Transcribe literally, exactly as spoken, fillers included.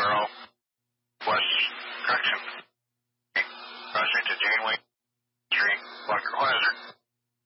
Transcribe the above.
Monroe, West Correction, crossing to Janeway Street, Walker Hazard.